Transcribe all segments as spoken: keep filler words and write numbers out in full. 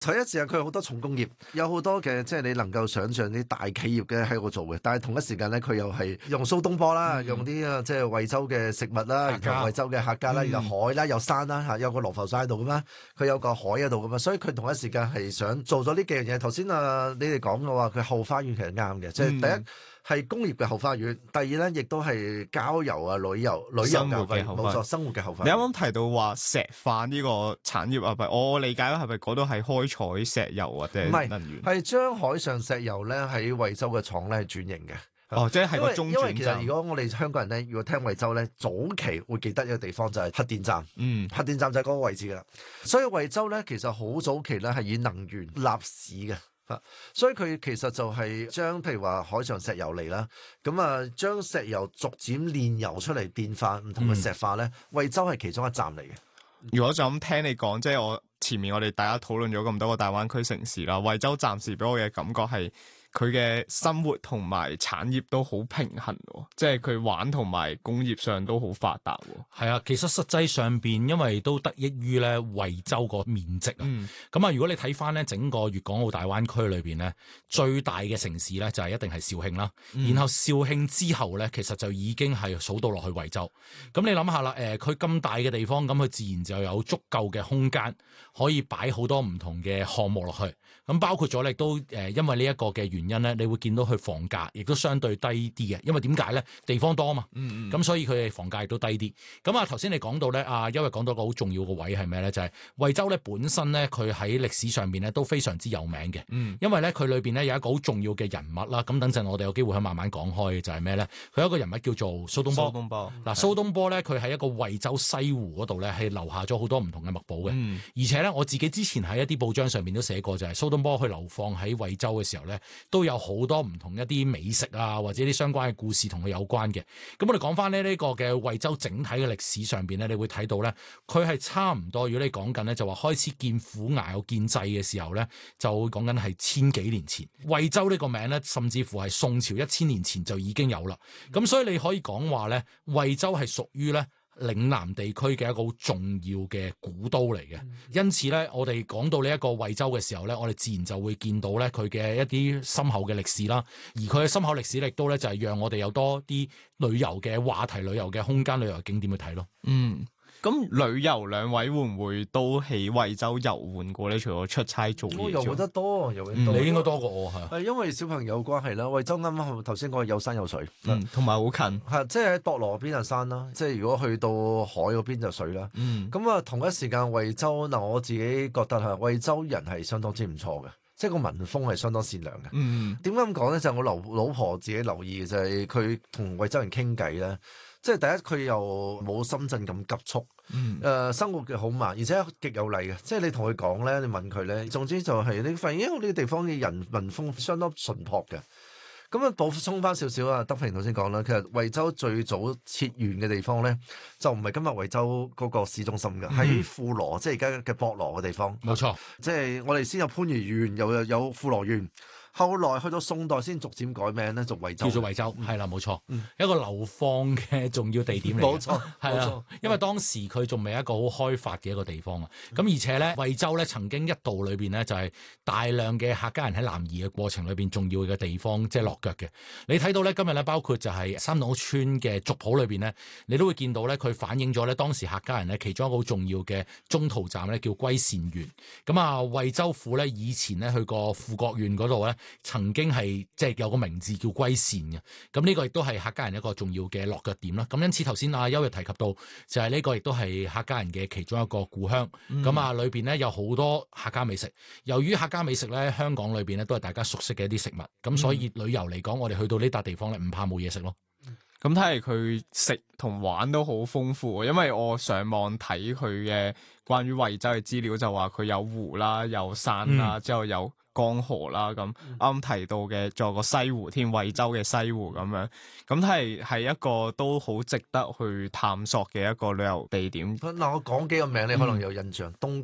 第一時間佢有好多重工業，有好多嘅即係你能夠想像啲大企業嘅喺度做嘅，但係同一時間咧，佢又係用蘇東坡啦，嗯、用啲啊即係惠州嘅食物啦，然後惠州嘅客家啦，有、嗯、海啦，有山啦嚇，有個羅浮山喺度噶嘛，佢有個海喺度噶嘛，所以佢同一時間係想做咗呢幾樣嘢。頭先啊，你哋講嘅話，佢後花園其實啱嘅，即係第一。嗯係工業嘅後花園，第二咧亦都係郊遊啊、旅遊、旅遊嘅冇錯，生活嘅後花園。 你啱啱提到話石化呢個產業啊，係咪我理解係咪嗰度係開採石油或者能源？ 係將海上石油咧喺惠州嘅廠咧轉型嘅。 哦，即係係個中轉站。因為其實如果我哋香港人咧，如果聽惠州咧，早期會記得一個地方就係核電站。嗯，核電站就係嗰個位置噶啦。所以惠州咧其實好早期咧係以能源立市嘅。所以佢其實就係將譬如話海上石油嚟啦，咁啊將石油逐漸煉油出嚟變化唔同嘅石化咧，惠州係其中一站嚟嘅。 如果就咁聽你講，即係我前面我哋大家討論咗咁多個大灣區城市啦，惠州暫時俾我嘅感覺係佢嘅生活同埋產業都好平衡，即係佢玩同埋工業上都好發達。 係啊，其實實際上邊因為都得益於咧惠州個面積啊。咁啊、嗯，如果你睇翻咧整個粵港澳大灣區裏邊咧，最大嘅城市咧就係一定係肇慶啦。嗯、然後肇慶之後咧，其實就已經係數到落去惠州。咁你諗下啦，誒佢咁大嘅地方，咁佢自然就有足夠嘅空間可以擺好多唔同嘅項目落去。咁包括咗你都誒，因為呢一個嘅原因咧，你會見到佢房價亦都相對低啲嘅，因為點解咧？地方多啊嘛，咁、嗯嗯、所以佢嘅房價亦都低啲。咁啊，頭先你講到咧，啊，因為講到個好重要嘅位係咩咧？就係、是、惠州咧本身咧，佢喺歷史上邊咧都非常之有名嘅。嗯、因為咧佢裏邊咧有一個好重要嘅人物啦。咁等陣我哋有機會去慢慢講開嘅就係咩咧？佢有一個人物叫做蘇東坡。蘇東坡嗱，蘇東坡咧佢喺一個惠州西湖嗰度咧係留下咗好多唔同嘅墨寶嘅。嗯、而且咧我自己之前喺一啲報章上面都寫過，就係蘇東坡去流放喺惠州嘅時候咧，都有好多唔同一啲美食啊，或者啲相關嘅故事同佢有關嘅。咁我哋講翻咧呢個嘅惠州整體嘅歷史上邊咧，你會睇到咧，佢係差唔多。如果你講緊咧，就話開始見虎牙有見掣嘅時候咧，就講緊係千幾年前。惠州呢個名咧，甚至乎係宋朝一千年前就已經有啦。咁所以你可以講話咧，惠州係屬於咧嶺南地區嘅一個好重要嘅古都嚟嘅，因此咧，我哋講到呢一個惠州嘅時候咧，我哋自然就會見到咧佢嘅一啲深厚嘅歷史啦，而佢嘅深厚歷史亦都咧就係讓我哋有多啲旅遊嘅話題、旅遊嘅空間、旅遊景點去睇咯。嗯。咁旅遊兩位會唔會都喺惠州遊玩過咧？除咗出差做嘢， 我遊得多，遊得多。 你應該多過我係。 係因為小朋友關係啦，惠州啱啱頭先講有山有水， 嗯，同埋好近。 係即係喺博羅嗰邊就山啦，即係如果去到海嗰邊就水啦。嗯，咁啊同一時間惠州嗱，我自己覺得係惠州人係相當之唔錯嘅，即係個民風係相當善良嘅。嗯，點解咁講咧？就係我留老婆自己留意嘅就係佢同惠州人傾偈咧。即係第一，佢又冇深圳咁急促，誒、嗯呃、生活嘅好慢，而且極有禮嘅。即係你同佢講咧，你問佢咧，總之就係你發現，因為呢個地方嘅人民風相當淳樸嘅。咁啊，補充翻少少啊，德平頭先講啦，其實惠州最早設縣嘅地方咧，就唔係今日惠州嗰個市中心嘅，喺、嗯、富羅，即係而家嘅博羅嘅地方。冇錯，即係我哋先有番禺縣，又有有富羅縣。後來去到宋代先逐漸改名咧，做惠州，叫做惠州，係啦、嗯，冇錯，嗯、一個流放嘅重要地點嚟嘅，冇錯，係啊，因為當時佢仲未一個好開發嘅一個地方啊，咁、嗯、而且咧，惠州咧曾經一度裏邊咧就係大量嘅客家人喺南移嘅過程裏邊重要嘅地方，即係落腳嘅。你睇到咧今日咧，包括就係三島村嘅族譜裏邊咧，你都會見到咧，佢反映咗咧當時客家人咧其中一個好重要嘅中途站咧叫歸善縣。咁啊，惠州府咧以前咧去過富國縣嗰度咧。曾經係即係有個名字叫歸善嘅，咁呢個亦都係客家人一個重要嘅落腳點啦。咁因此頭先阿優又提及到，就係呢個亦都係客家人嘅其中一個故鄉。咁啊、嗯，裏邊咧有好多客家美食。由於客家美食咧，香港裏邊咧都係大家熟悉嘅一啲食物，咁所以旅遊嚟講，我哋去到呢笪地方咧，唔怕冇嘢食咯。咁睇嚟佢食同玩都好豐富，因為我上網睇佢嘅關於惠州嘅資料，就話佢有湖啦，有山啦，嗯、之後有江河啦，咁啱啱提到嘅仲有個西湖添，惠州嘅西湖咁樣，咁係係一個都好值得去探索嘅一個旅遊地點。嗱，我講幾個名你可能有印象，嗯、東江。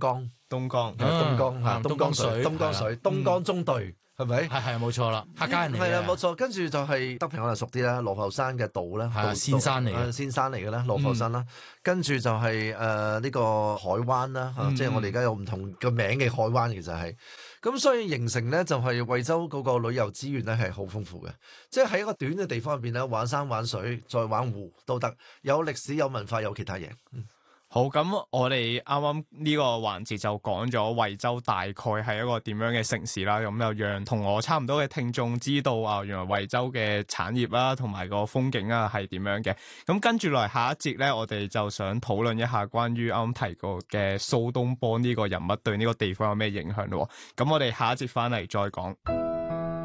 東江， 東江嚇，東江水，東江水，東江中隊。係咪？ 係係冇錯啦，客家人嚟嘅。 係啦，冇錯。跟住就係德平可能熟啲啦，羅浮山嘅道咧， 係仙山嚟嘅， 仙山嚟嘅啦，羅浮山啦。跟住就係誒呢個海灣啦，即係我哋而家有唔同嘅名嘅海灣，其實係咁，所以形成咧就係惠州嗰個旅遊資源咧係好豐富嘅，即係喺一個短嘅地方入邊咧，玩山玩水再玩湖都得，有歷史有文化有其他嘢。嗯好，咁我哋啱啱呢個環節就講咗惠州大概係一個點樣嘅城市啦，咁又讓同我差唔多嘅聽眾知道啊，原來惠州嘅產業啦同埋個風景啊係點樣嘅。咁跟住來下一節咧，我哋就想討論一下關於啱啱提過嘅蘇東坡呢個人物對呢個地方有咩影響咯。咁我哋下一節翻嚟再講。